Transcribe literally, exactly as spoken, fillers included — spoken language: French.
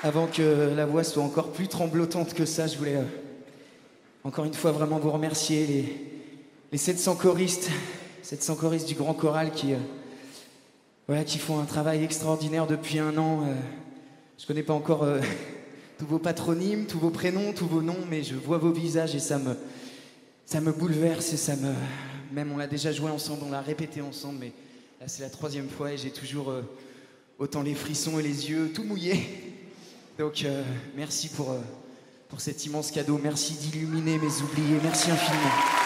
Avant que la voix soit encore plus tremblotante que ça, je voulais euh, encore une fois vraiment vous remercier, les, les sept cents choristes, sept cents choristes du Grand Choral qui, euh, voilà, qui font un travail extraordinaire depuis un an. Euh, je connais pas encore euh, tous vos patronymes, tous vos prénoms, tous vos noms, mais je vois vos visages et ça me, ça me bouleverse et ça me... Même on l'a déjà joué ensemble, on l'a répété ensemble, mais là c'est la troisième fois et j'ai toujours euh, autant les frissons et les yeux tout mouillés. Donc euh, merci pour, euh, pour cet immense cadeau, merci d'illuminer mes oubliés, merci infiniment.